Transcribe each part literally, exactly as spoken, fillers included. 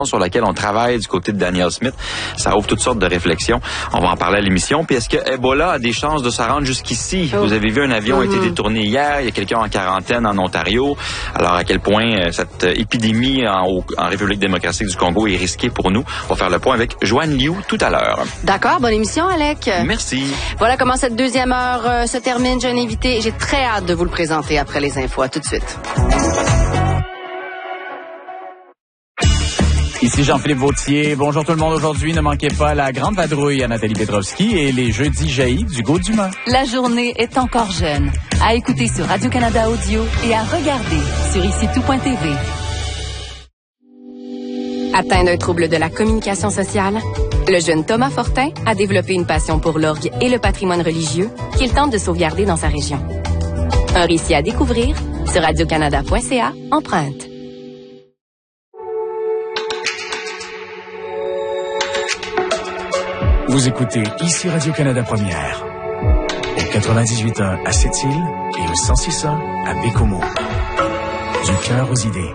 sur laquelle on travaille du côté de Daniel Smith. Ça ouvre toutes sortes de réflexions. On va en parler à l'émission. Puis est-ce que Ebola a des chances de se rendre jusqu'ici? Oh. Vous avez vu, un avion mm-hmm. a été détourné hier. Il y a quelqu'un en quarantaine en Ontario. Alors, à quel point euh, cette épidémie en, en République démocratique du Congo est risquée pour nous? On va faire le point avec Joanne Liu tout à l'heure. D'accord. Bonne émission, Alec. Merci. Voilà comment cette deuxième heure euh, se termine. J'ai un invité. J'ai très hâte de vous le présenter après les infos. À tout de suite. Ici Jean-Philippe Vautier. Bonjour tout le monde. Aujourd'hui, ne manquez pas la grande vadrouille à Nathalie Petrovski et les jeudis jaillis du Gaud-Dumas. La journée est encore jeune. À écouter sur Radio-Canada Audio et à regarder sur ici tout point t v. Atteint d'un trouble de la communication sociale, le jeune Thomas Fortin a développé une passion pour l'orgue et le patrimoine religieux qu'il tente de sauvegarder dans sa région. Un récit à découvrir sur radio canada point c a, empreinte. Vous écoutez ici Radio-Canada Première, au quatre-vingt-dix-huit point un à Sept-Îles et au cent six point un à Bécomo. Du cœur aux idées.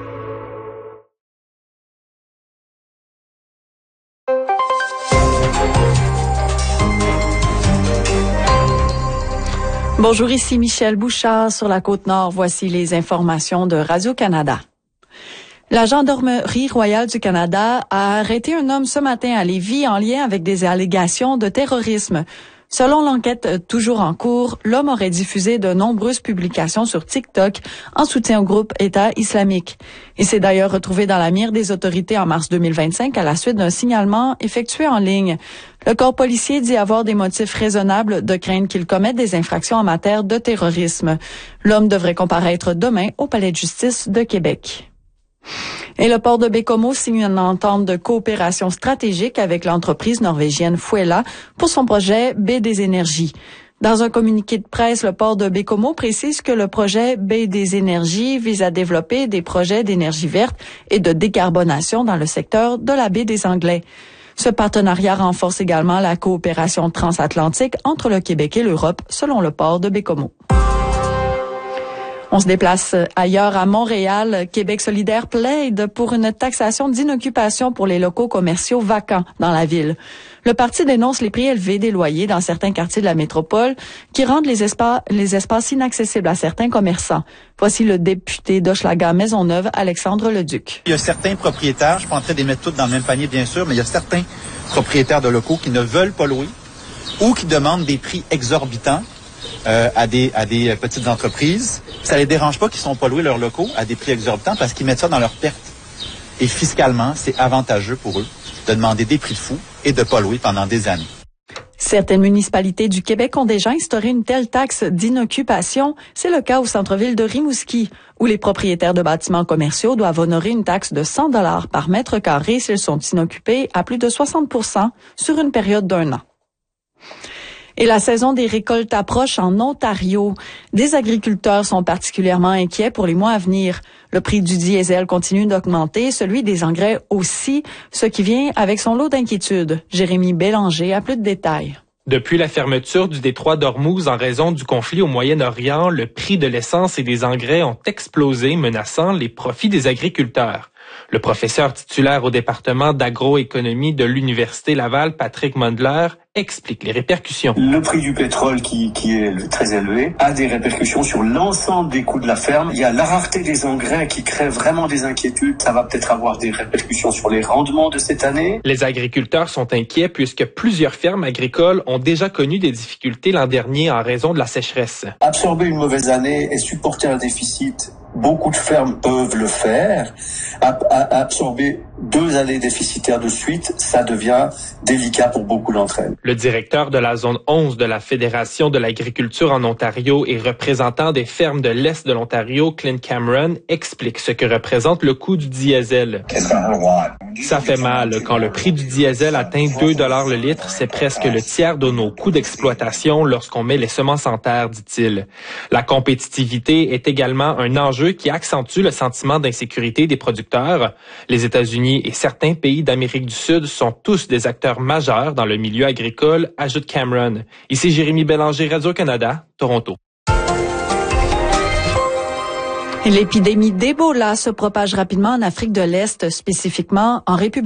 Bonjour, ici Michel Bouchard sur la Côte-Nord. Voici les informations de Radio-Canada. La Gendarmerie royale du Canada a arrêté un homme ce matin à Lévis en lien avec des allégations de terrorisme. Selon l'enquête toujours en cours, l'homme aurait diffusé de nombreuses publications sur TikTok en soutien au groupe État islamique. Il s'est d'ailleurs retrouvé dans la mire des autorités en mars deux mille vingt-cinq à la suite d'un signalement effectué en ligne. Le corps policier dit avoir des motifs raisonnables de craindre qu'il commette des infractions en matière de terrorisme. L'homme devrait comparaître demain au Palais de justice de Québec. Et le port de Bécomo signe une entente de coopération stratégique avec l'entreprise norvégienne Fuella pour son projet Baie des Énergies. Dans un communiqué de presse, le port de Bécomo précise que le projet Baie des Énergies vise à développer des projets d'énergie verte et de décarbonation dans le secteur de la baie des Anglais. Ce partenariat renforce également la coopération transatlantique entre le Québec et l'Europe, selon le port de Bécomo. On se déplace ailleurs à Montréal. Québec solidaire plaide pour une taxation d'inoccupation pour les locaux commerciaux vacants dans la ville. Le parti dénonce les prix élevés des loyers dans certains quartiers de la métropole qui rendent les espaces, les espaces inaccessibles à certains commerçants. Voici le député d'Hochelaga-Maisonneuve, Alexandre Leduc. Il y a certains propriétaires, je ne suis pas en train de les mettre tous dans le même panier bien sûr, mais il y a certains propriétaires de locaux qui ne veulent pas louer ou qui demandent des prix exorbitants euh, à des à des petites entreprises. Ça les dérange pas qu'ils sont pas loués leurs locaux à des prix exorbitants parce qu'ils mettent ça dans leur perte. Et fiscalement, c'est avantageux pour eux de demander des prix de fou et de pas louer pendant des années. Certaines municipalités du Québec ont déjà instauré une telle taxe d'inoccupation. C'est le cas au centre-ville de Rimouski, où les propriétaires de bâtiments commerciaux doivent honorer une taxe de cent dollars par mètre carré s'ils sont inoccupés à plus de soixante pour cent sur une période d'un an. Et la saison des récoltes approche en Ontario. Des agriculteurs sont particulièrement inquiets pour les mois à venir. Le prix du diesel continue d'augmenter, celui des engrais aussi, ce qui vient avec son lot d'inquiétudes. Jérémy Bélanger a plus de détails. Depuis la fermeture du détroit d'Ormuz en raison du conflit au Moyen-Orient, le prix de l'essence et des engrais ont explosé, menaçant les profits des agriculteurs. Le professeur titulaire au département d'agroéconomie de l'Université Laval, Patrick Mundler, explique les répercussions. Le prix du pétrole qui, qui est très élevé a des répercussions sur l'ensemble des coûts de la ferme. Il y a la rareté des engrais qui crée vraiment des inquiétudes. Ça va peut-être avoir des répercussions sur les rendements de cette année. Les agriculteurs sont inquiets puisque plusieurs fermes agricoles ont déjà connu des difficultés l'an dernier en raison de la sécheresse. Absorber une mauvaise année et supporter un déficit, beaucoup de fermes peuvent le faire. Absorber deux années déficitaires de suite, ça devient délicat pour beaucoup d'entre elles. Le directeur de la zone onze de la Fédération de l'agriculture en Ontario et représentant des fermes de l'Est de l'Ontario, Clint Cameron, explique ce que représente le coût du diesel. Ça fait mal. Quand le prix du diesel atteint deux dollars le litre, c'est presque le tiers de nos coûts d'exploitation lorsqu'on met les semences en terre, dit-il. La compétitivité est également un enjeu qui accentue le sentiment d'insécurité des producteurs. Les États-Unis et certains pays d'Amérique du Sud sont tous des acteurs majeurs dans le milieu agricole, ajoute Cameron. Ici Jérémy Bélanger, Radio-Canada, Toronto. L'épidémie d'Ebola se propage rapidement en Afrique de l'Est, spécifiquement en République